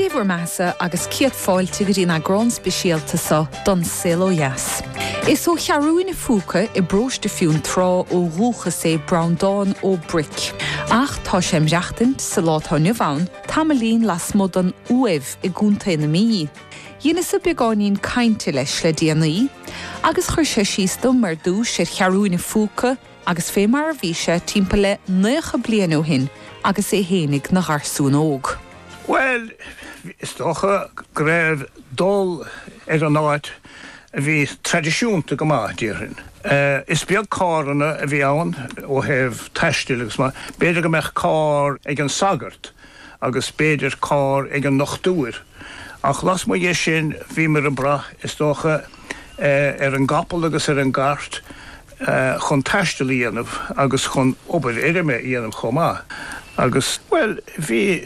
Déhar measa agus ciad fáilte go dtí na grán speisialta sa don sil ó Yes. Is ó chearúin na fúca I bróiste fiún trá ó rúcha sé Browndawn ó Brick. Ach tá sem reachtant sa láthaine bhain tamalín las mod an uamh I gúnta na mí. Dhéana sa beáín cainte leis le DNA, agus chuir sé síostam mar dús sé chearúin na fúca agus fé mar a bhí sé timpeall le 9 bliain ó hin agus é hénig na gharsún óg. Well, is toch grev dol an áit a bhí tradiisiúnta go maith dírin. Is beag cárna a bhí ann ó heh teistilegus má, beidir go meach cá ag an sagart, agus beidir cá ag an nachtúir. Ach las mo dhé sin bhí mar an brach is toch an gapal agus an gart chun teistil íanamh agus chun obair irime íanamh chomá. Agus, well, bhí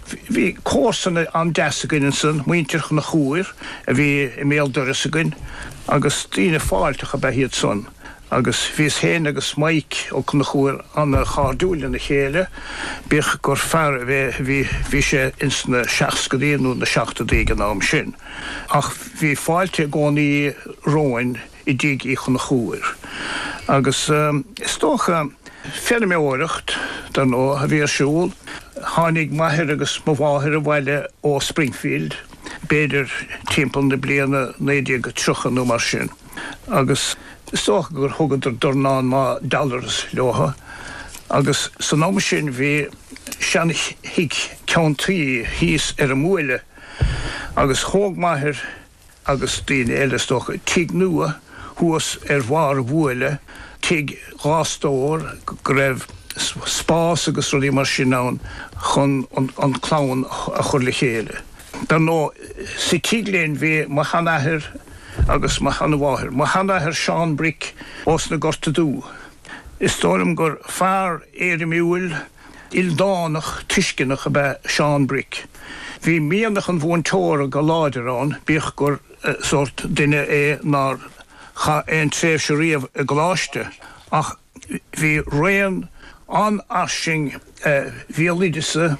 cósanna an deasagin san, muintir chun na chúir, a bhí I méal dorasagin, agus tína fáilteach a behiad son. Agus bhís héin agus maic ó chun na chúir an na chardúile na chéile, bích gur fear bhí sé insna 60 nó na 70 an am sin. Ach bhí fáilte gcónaí róin I dig I chun na chúir. Agus is tócha Ferme óireacht dan ó a bhí siúil, tháinig maithir agus mo bháthir a bhile ó Springfield, beidir timpeall na bliana 90 nó mar sin. Agus istócha gur thugad dornán má dollars leotha, agus san am sin bhí sean hic ceantaí híos ar an mhuaile, agus thóg maithir agus daoine eile istócha tig nua, thuas ar bhar mhuaile, tig gástóir greibh spás agus ruí mar sin nán chun an clán a chur le chéile. Dan nó sa tígléin bhí má hanahir agus má hanahhathir. Má hanahir Sean Brick os na gorta dú. Is tórim gur fear éirimiúil ildánach tuiscinach a bheith Sean Brick. Bhí míanach an bhhain tóra go láidirán bích gur sort duine nar cha ein tréf se riamh a gláiste, ach bhí réan an asing bhíalídise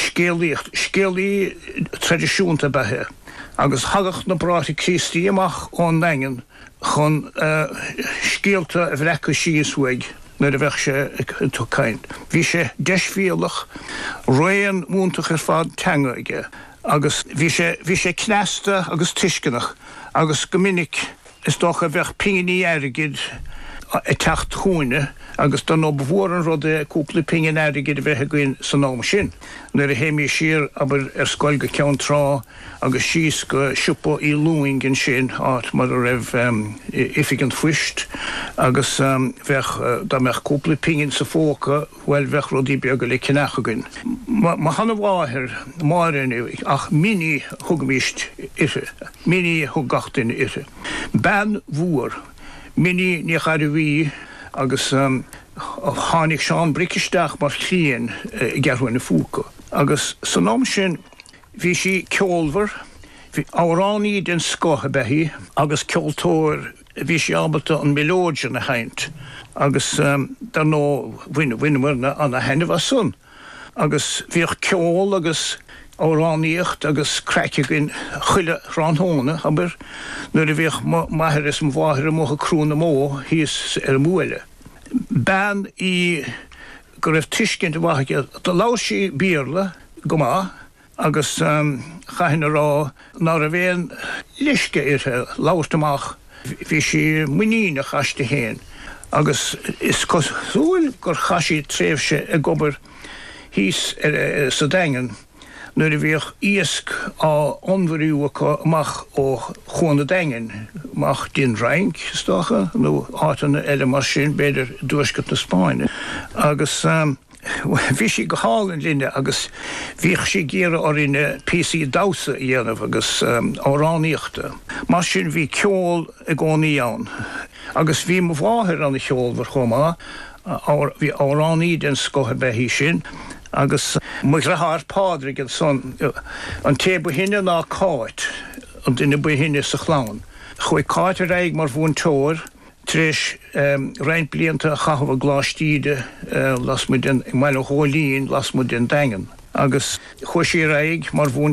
scéalaí tradiisiúnta bethe, agus hagach na bráti Christi amach ón nengen chun scéalta a bhreacha síoshuig na a bheith sé tucain. Bhí sé deisfialach réan múntach ar fad teanga aige, agus bhí sé cneasta agus tuiscinach, agus gomininic is toch a bheith pinganí airigid a techt chúine, agus don nó bhór an rud a cúpla pingan airigid a bheith goin san nám sin. Nuair a héimi sír aber scoil go ceann trá agus síos go siúpa I lúing an sin áit mar a raibh ifigant fuist, agus bheith da meach cúpla pingan sa fóca bhfuil bheith rudí beag go le cinneach goin. Má hanna bháthir mar inniu ach mini thugamíist ire, mini thugachtain ire. Ben bhúr, mini ní chairhí agus tháinig Sean Brickisteach mar chlíon I gcearthain na fúca. Agus san am sin bhí sí ceolmhar, bhí áránaí den scotha behí, agus ceoltóir bhí sí ábalta an melóide na haint, agus dar nó bhuiinemarna an na henamh sun. Agus bhíoh ceol agus áráníocht agus creiceaigin chuile ránthóna, aber nuair a bhíoh maithir is mháthir mócha crúna mó híos ar mhuaile. Ben I go raibh tuiscint bhaige tá láisí bíorla go maith, agus chaithna rá ná a bhéon lisce irthe láirtamach bhí sí muína chaiste héin, agus is cosúil gur chaisí tréimhse a gobar híos sa daingan, nuair a bhíoh íosc á onmharú amach ó chuanna daingan, mach din rank stocha, nó átainna eile mar sin beidir dúisgat na Spáine. Agus bhí sí go hálan linne, agus bhíoh sí géire orine PC dása dhéanamh agus áráníochta. Mar sin bhí ceol a gcónaí ann. Agus bhí mo bháthir an na cheolmhar chomá, bhí áránaí den scotha behí sin, agus mu rathar pádrig an son an té bu hinne ná cáit an duine bu hinne sa chlán. Chuig cáit a raig mar bhún tóir, tréis reint blianta a chahabh glástíide las mu den meile hólín las mu den daingan. Agus chuis sí raig mar bhún